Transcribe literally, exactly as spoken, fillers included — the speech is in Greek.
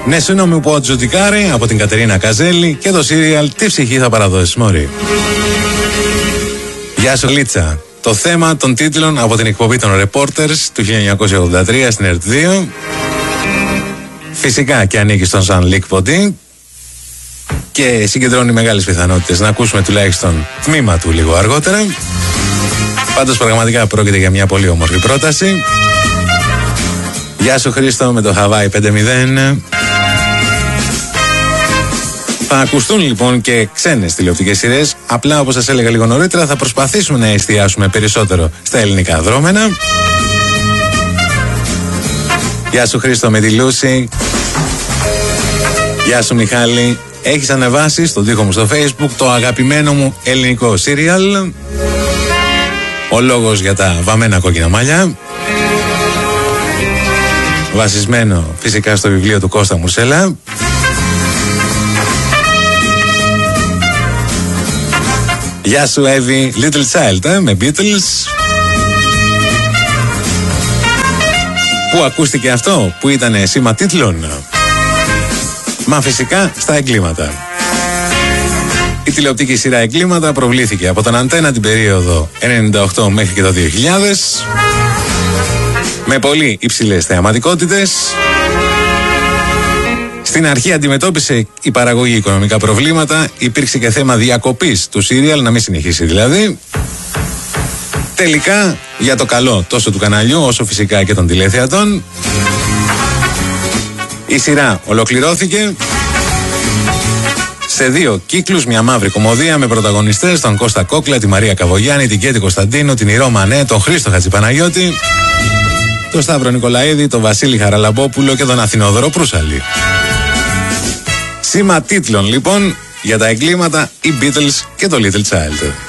Nessuno mi può giudicare από την Κατερίνα Καζέλη και το σύριαλ Τι ψυχή θα παραδώσεις μωρή. Γεια σου Λίτσα. Το θέμα των τίτλων από την εκπομπή των Reporters του χίλια εννιακόσια ογδόντα τρία στην ΕΡΤ δύο. Φυσικά και ανήκει στον Ζαν Λικ Ποντί και συγκεντρώνει μεγάλες πιθανότητες να ακούσουμε τουλάχιστον τμήμα του λίγο αργότερα. Πάντως πραγματικά πρόκειται για μια πολύ όμορφη πρόταση. Γεια σου Χρήστο με το Hawaii πέντε μηδέν. Θα ακουστούν λοιπόν και ξένες τηλεοπτικές σειρές. Απλά όπως σας έλεγα λίγο νωρίτερα θα προσπαθήσουμε να εστιάσουμε περισσότερο στα ελληνικά δρόμενα. Γεια σου Χρήστο με τη Λούση. Γεια σου Μιχάλη. Έχεις ανεβάσει στον τοίχο μου στο Facebook το αγαπημένο μου ελληνικό σύριαλ. Ο λόγος για τα βαμμένα κόκκινα μαλλιά. Βασισμένο φυσικά στο βιβλίο του Κώστα Μουρσέλα. Γεια σου Εύη, Little Child ε, με Beatles. Πού ακούστηκε αυτό που ήταν σήμα τίτλων? Μα φυσικά στα εγκλήματα. Η τηλεοπτική σειρά Εγκλήματα προβλήθηκε από τον Αντένα την περίοδο ενενήντα οκτώ μέχρι και το δύο χιλιάδες με πολύ υψηλές θεαματικότητες. Στην αρχή αντιμετώπισε η παραγωγή οικονομικά προβλήματα, υπήρξε και θέμα διακοπής του σύριαλ, να μην συνεχίσει δηλαδή. Τελικά, για το καλό τόσο του καναλιού όσο φυσικά και των τηλεθεατών, η σειρά ολοκληρώθηκε σε δύο κύκλους, μια μαύρη κωμωδία με πρωταγωνιστές τον Κώστα Κόκλα, τη Μαρία Καβογιάννη, την Κέτη Κωνσταντίνου, την Ηρώ Μανέ, τον Χρήστο Χατζηπαναγιώτη, τον Σταύρο Νικολαίδη, τον Βασίλη Χαραλαμπόπουλο και τον Αθηνόδωρο Προύσαλη. Σήμα τίτλων λοιπόν για τα εγκλήματα, οι Beatles και το Little Child.